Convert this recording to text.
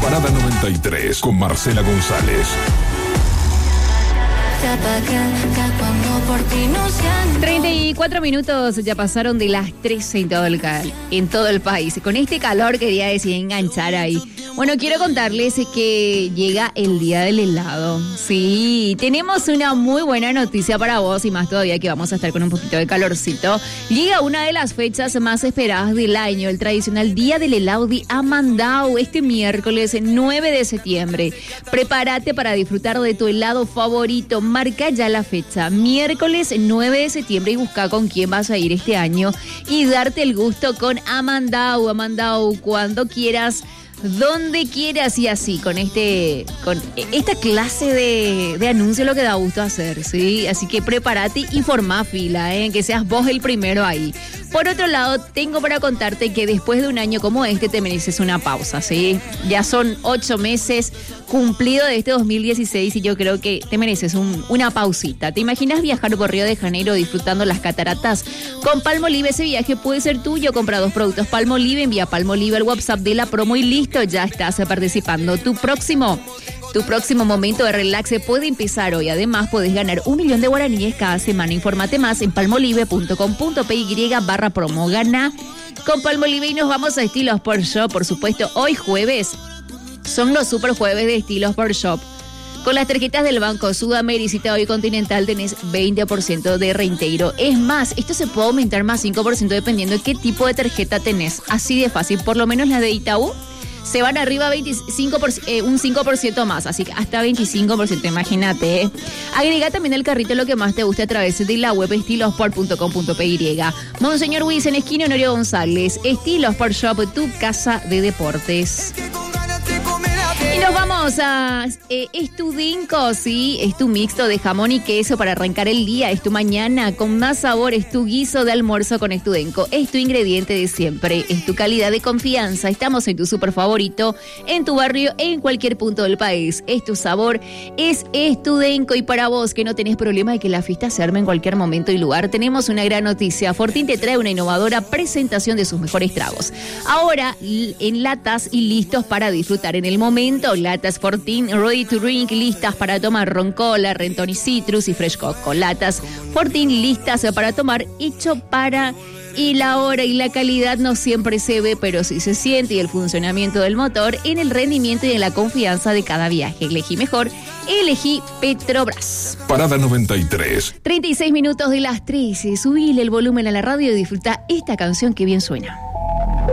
Parada 93 con Marcela González. 34 minutos ya pasaron de las 13 en todo el país. Con este calor quería decir enganchar ahí. Bueno, quiero contarles que llega el día del helado. Sí, tenemos una muy buena noticia para vos y más todavía que vamos a estar con un poquito de calorcito. Llega una de las fechas más esperadas del año, el tradicional Día del Helado de Amandau, este miércoles 9 de septiembre. Prepárate para disfrutar de tu helado favorito. Marca ya la fecha, miércoles 9 de septiembre, y busca con quién vas a ir este año y darte el gusto con Amandau. Amandau, cuando quieras, donde quieras, y así, con esta clase de anuncio, lo que da gusto hacer, ¿sí? Así que prepárate y formá fila, que seas vos el primero ahí. Por otro lado, tengo para contarte que después de un año como este te mereces una pausa, ¿sí? Ya son 8 meses cumplido de este 2016 y yo creo que te mereces una pausita. ¿Te imaginas viajar por Río de Janeiro disfrutando las cataratas? Con Palmolive ese viaje puede ser tuyo. Compra 2 productos Palmolive, envía Palmolive al WhatsApp de la promo y listo, ya estás participando. Tu próximo momento de relax puede empezar hoy. Además, puedes ganar 1 millón de guaraníes cada semana. Infórmate más en palmolive.com.py/promo. Gana con Palmolive y nos vamos a Estilos Sport Shop, por supuesto. Hoy jueves son los super jueves de Estilos Sport Shop. Con las tarjetas del Banco Sudamericana y Continental tenés 20% de reintegro. Es más, esto se puede aumentar más 5% dependiendo de qué tipo de tarjeta tenés. Así de fácil, por lo menos las de Itaú se van arriba un 5% más, así que hasta 25%, imagínate. Agrega también al carrito lo que más te guste a través de la web estilosport.com.py. Monseñor Wilson, esquina Honorio González, Estilo Sport Shop, tu casa de deportes. Y nos vamos a Estudenco, sí, es tu mixto de jamón y queso para arrancar el día, es tu mañana con más sabor, es tu guiso de almuerzo con Estudenco, es tu ingrediente de siempre, es tu calidad de confianza. Estamos en tu super favorito, en tu barrio, en cualquier punto del país. Es tu sabor, es Estudenco. Y para vos que no tenés problema de que la fiesta se arme en cualquier momento y lugar, tenemos una gran noticia. Fortín te trae una innovadora presentación de sus mejores tragos. Ahora en latas y listos para disfrutar en el momento. Latas Fortín Ready to Drink, listas para tomar, roncola, Rentoni Citrus y Fresh Coco. Latas Fortín listas para tomar, hecho para... Y la hora y la calidad no siempre se ve, pero sí se siente, y el funcionamiento del motor en el rendimiento y en la confianza de cada viaje. Elegí mejor, elegí Petrobras. Parada 93. 36 minutos de las 13. Subile el volumen a la radio y disfruta esta canción que bien suena.